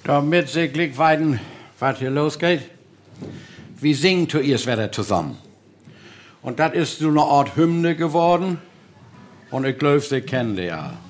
Damit Sie gleich weiden, was hier losgeht, wir singen zuerst wieder zusammen. Und das ist so eine Art Hymne geworden. Und ich glaube, Sie kennen die ja.